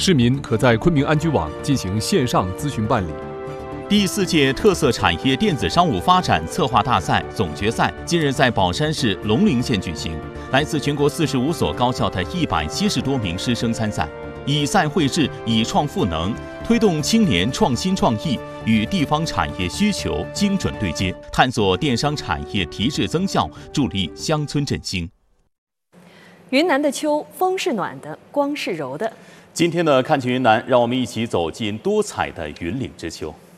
市民可在昆明安居网进行线上咨询办理。 第4届特色产业电子商务发展策划大赛总决赛近日在宝山市龙陵县举行，来自全国45所高校的170多名师生参赛，以赛绘制，以创赋能，推动青年创新创意与地方产业需求精准对接，探索电商产业提质增效，助力乡村振兴。 云南的秋，风是暖的，光是柔的。 今天的看见云南，让我们一起走进多彩的云岭之秋。